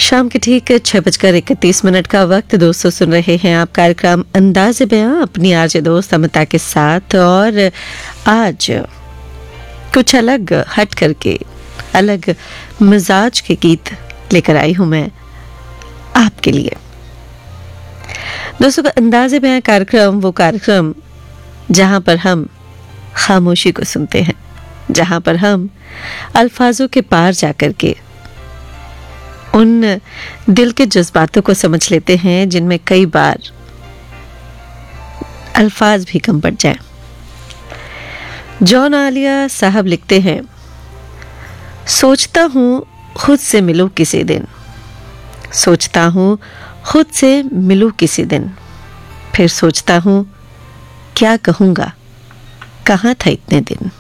शाम के ठीक 6:31 का वक्त। दोस्तों सुन रहे हैं आप कार्यक्रम अंदाज़े बयां अपनी आरजे दोस्त अमिता के साथ। और आज कुछ अलग हट करके अलग मिजाज के गीत लेकर आई हूं मैं आपके लिए। दोस्तों अंदाज़े बयां कार्यक्रम वो कार्यक्रम जहां पर हम खामोशी को सुनते हैं, जहां पर हम अल्फाजों के पार जाकर के उन दिल के जज्बातों को समझ लेते हैं जिनमें कई बार अल्फाज भी कम पड़ जाए। जॉन आलिया साहब लिखते हैं, सोचता हूँ खुद से मिलूं किसी दिन, सोचता हूँ खुद से मिलूं किसी दिन, फिर सोचता हूँ क्या कहूँगा, कहाँ था इतने दिन।